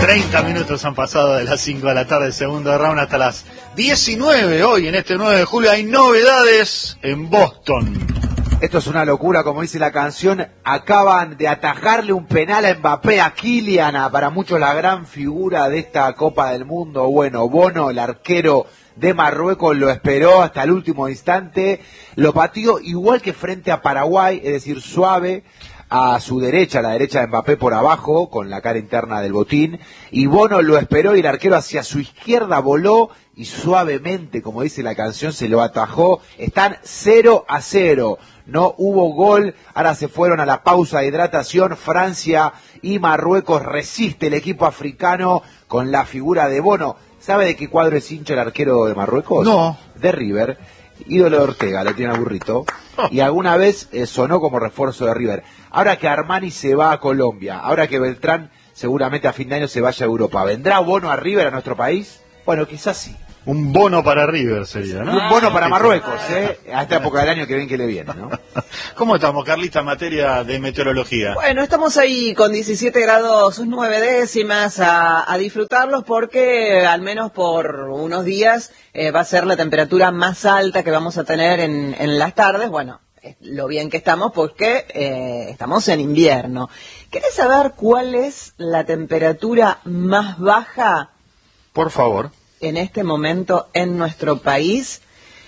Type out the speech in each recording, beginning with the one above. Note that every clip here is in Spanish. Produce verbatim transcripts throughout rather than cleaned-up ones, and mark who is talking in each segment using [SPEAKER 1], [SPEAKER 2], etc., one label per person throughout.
[SPEAKER 1] treinta minutos han pasado de las cinco de la tarde, segundo round, hasta las diecinueve. Hoy, en este nueve de julio, hay novedades en Boston.
[SPEAKER 2] Esto es una locura, como dice la canción. Acaban de atajarle un penal a Mbappé, a Kylian, a, para muchos la gran figura de esta Copa del Mundo. Bueno, Bono, el arquero de Marruecos, lo esperó hasta el último instante. Lo pateó igual que frente a Paraguay, es decir, suave, a su derecha, a la derecha de Mbappé por abajo, con la cara interna del botín, y Bono lo esperó y el arquero hacia su izquierda voló y suavemente, como dice la canción, se lo atajó. Están cero a cero, no hubo gol, ahora se fueron a la pausa de hidratación. Francia y Marruecos, resiste el equipo africano con la figura de Bono. ¿Sabe de qué cuadro es hincha el arquero de Marruecos?
[SPEAKER 1] No.
[SPEAKER 2] De River, ídolo de Ortega, lo tiene a burrito, y alguna vez eh, sonó como refuerzo de River. Ahora que Armani se va a Colombia, ahora que Beltrán seguramente a fin de año se vaya a Europa, ¿vendrá Bono a River, a nuestro país? Bueno, quizás sí.
[SPEAKER 1] Un bono para River sería, ¿no?
[SPEAKER 2] Un bono para Marruecos, ¿eh? A esta época del año que ven que le viene, ¿no?
[SPEAKER 1] ¿Cómo estamos, Carlita, en materia de meteorología?
[SPEAKER 3] Bueno, estamos ahí con diecisiete grados nueve décimas a, a disfrutarlos, porque al menos por unos días eh, va a ser la temperatura más alta que vamos a tener en, en las tardes. Bueno, lo bien que estamos porque eh, estamos en invierno. ¿Querés saber cuál es la temperatura más baja?
[SPEAKER 1] Por favor.
[SPEAKER 3] En este momento en nuestro país.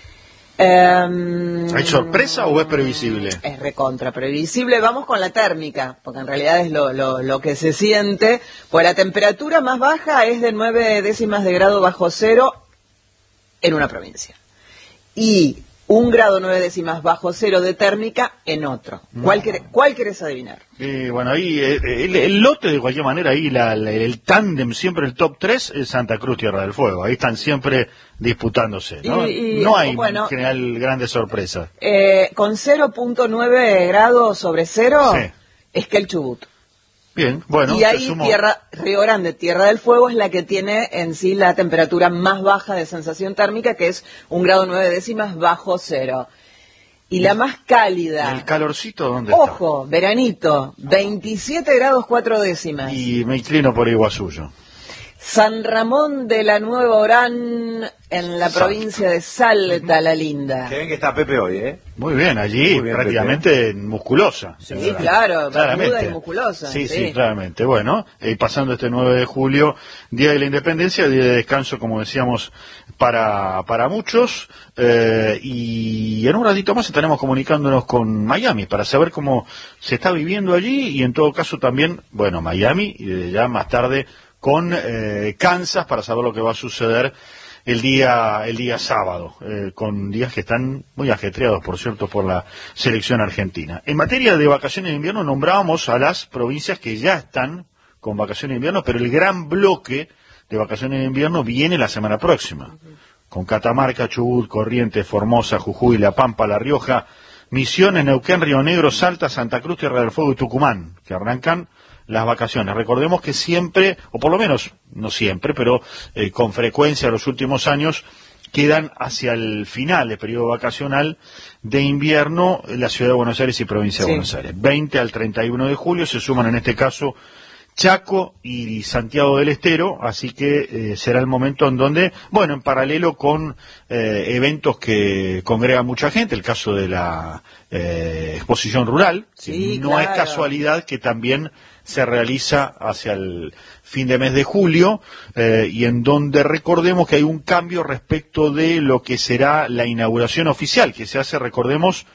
[SPEAKER 3] Eh,
[SPEAKER 1] ¿Hay sorpresa o es previsible?
[SPEAKER 3] Es recontra previsible. Vamos con la térmica, porque en realidad es lo, lo, lo que se siente. Pues la temperatura más baja es de nueve décimas de grado bajo cero en una provincia. Y un grado nueve décimas bajo cero de térmica en otro. ¿Cuál,
[SPEAKER 1] No.
[SPEAKER 3] querés, ¿Cuál querés adivinar?
[SPEAKER 1] Eh, bueno, ahí eh, el, el lote, de cualquier manera, ahí la, la, el tándem, siempre el top tres es Santa Cruz, Tierra del Fuego. Ahí están siempre disputándose, ¿no?
[SPEAKER 3] Y, y,
[SPEAKER 1] no hay
[SPEAKER 3] bueno,
[SPEAKER 1] en general grandes sorpresas.
[SPEAKER 3] Eh, con cero punto nueve grados sobre cero,
[SPEAKER 1] Sí.
[SPEAKER 3] es que el Chubut.
[SPEAKER 1] Bien, bueno.
[SPEAKER 3] Y ahí
[SPEAKER 1] se sumó.
[SPEAKER 3] tierra, Río Grande, Tierra del Fuego, es la que tiene en sí la temperatura más baja de sensación térmica, que es un grado nueve décimas bajo cero. Y la más cálida.
[SPEAKER 1] ¿El calorcito dónde
[SPEAKER 3] Ojo, veranito, veintisiete grados cuatro décimas.
[SPEAKER 1] está? Y me inclino por Iguazú.
[SPEAKER 3] San Ramón de la Nueva Orán, en la
[SPEAKER 1] Salta.
[SPEAKER 3] provincia de Salta, la linda.
[SPEAKER 2] Que ven que está Pepe hoy, ¿eh?
[SPEAKER 1] Muy bien, allí
[SPEAKER 2] Muy bien,
[SPEAKER 1] prácticamente musculosa.
[SPEAKER 3] Sí, claro,
[SPEAKER 1] claramente.
[SPEAKER 3] barbuda y musculosa.
[SPEAKER 1] Sí, sí,
[SPEAKER 3] sí.
[SPEAKER 1] claramente. Bueno, eh, pasando este nueve de julio, Día de la Independencia, día de descanso, como decíamos, para, para muchos. Eh, y en un ratito más estaremos comunicándonos con Miami para saber cómo se está viviendo allí, y en todo caso también, bueno, Miami, y eh, ya más tarde con eh, Kansas, para saber lo que va a suceder el día el día sábado, eh, con días que están muy ajetreados, por cierto, por la selección argentina. En materia de vacaciones de invierno, nombrábamos a las provincias que ya están con vacaciones de invierno, pero el gran bloque de vacaciones de invierno viene la semana próxima, con Catamarca, Chubut, Corrientes, Formosa, Jujuy, La Pampa, La Rioja, Misiones, Neuquén, Río Negro, Salta, Santa Cruz, Tierra del Fuego y Tucumán, que arrancan las vacaciones. Recordemos que siempre, o por lo menos no siempre, pero eh, con frecuencia en los últimos años, quedan hacia el final del periodo vacacional de invierno la Ciudad de Buenos Aires y Provincia de
[SPEAKER 3] Sí.
[SPEAKER 1] Buenos Aires. veinte al treinta y uno de julio se suman en este caso Chaco y Santiago del Estero, así que eh, será el momento en donde, bueno, en paralelo con eh, eventos que congregan mucha gente, el caso de la eh, exposición rural,
[SPEAKER 3] Sí,
[SPEAKER 1] que no
[SPEAKER 3] claro.
[SPEAKER 1] es casualidad que también se realiza hacia el fin de mes de julio, eh, y en donde recordemos que hay un cambio respecto de lo que será la inauguración oficial, que se hace, recordemos,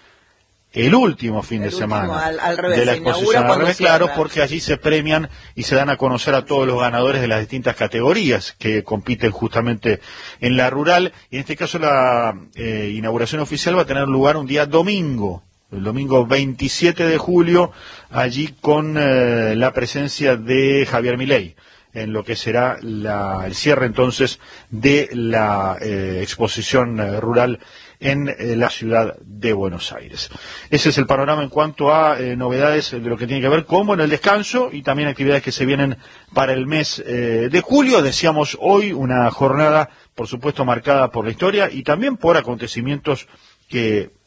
[SPEAKER 1] el último fin
[SPEAKER 3] El
[SPEAKER 1] de
[SPEAKER 3] último,
[SPEAKER 1] semana
[SPEAKER 3] al- al revés,
[SPEAKER 1] de la
[SPEAKER 3] se inaugura
[SPEAKER 1] exposición. Al
[SPEAKER 3] cuando
[SPEAKER 1] revés, claro,
[SPEAKER 3] cierra.
[SPEAKER 1] porque allí se premian y se dan a conocer a todos los ganadores de las distintas categorías que compiten justamente en la rural. Y en este caso la eh, inauguración oficial va a tener lugar un día domingo, el domingo veintisiete de julio, allí con eh, la presencia de Javier Milei, en lo que será la, el cierre entonces de la eh, exposición eh, rural en eh, la ciudad de Buenos Aires. Ese es el panorama en cuanto a eh, novedades de lo que tiene que ver con bueno, el descanso y también actividades que se vienen para el mes eh, de julio. Decíamos hoy una jornada, por supuesto, marcada por la historia y también por acontecimientos que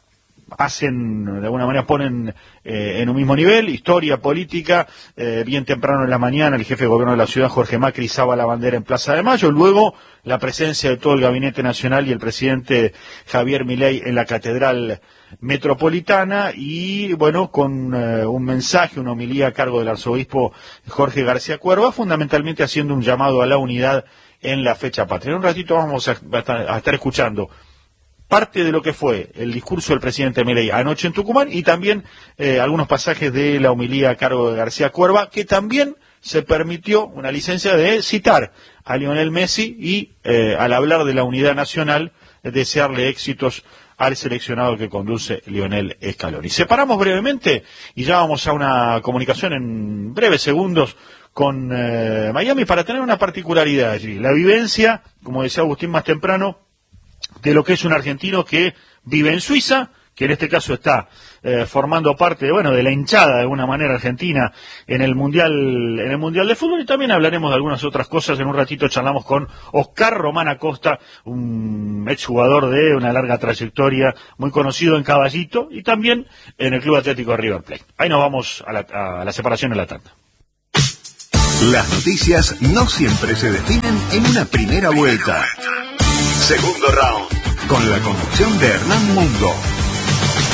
[SPEAKER 1] hacen, de alguna manera ponen eh, en un mismo nivel, historia, política. Eh, bien temprano en la mañana el jefe de gobierno de la ciudad, Jorge Macri, izaba la bandera en Plaza de Mayo, luego la presencia de todo el gabinete nacional y el presidente Javier Milei en la Catedral Metropolitana, y bueno, con eh, un mensaje, una homilía a cargo del arzobispo Jorge García Cuerva, fundamentalmente haciendo un llamado a la unidad en la fecha patria. En un ratito vamos a, a estar escuchando parte de lo que fue el discurso del presidente Milei anoche en Tucumán y también eh, algunos pasajes de la homilía a cargo de García Cuerva, que también se permitió una licencia de citar a Lionel Messi y eh, al hablar de la unidad nacional, desearle éxitos al seleccionado que conduce Lionel Scaloni. Separamos brevemente y ya vamos a una comunicación en breves segundos con eh, Miami para tener una particularidad allí. La vivencia, como decía Agustín más temprano, de lo que es un argentino que vive en Suiza, que en este caso está eh, formando parte, bueno, de la hinchada de alguna manera argentina en el mundial, en el mundial de fútbol, y también hablaremos de algunas otras cosas. En un ratito charlamos con Oscar Román Acosta, un exjugador de una larga trayectoria, muy conocido en Caballito y también en el Club Atlético River Plate. Ahí nos vamos a la, a la separación en la tanda.
[SPEAKER 4] Las noticias no siempre se definen en una primera vuelta. Segundo round, con la conducción de Hernán Mundo.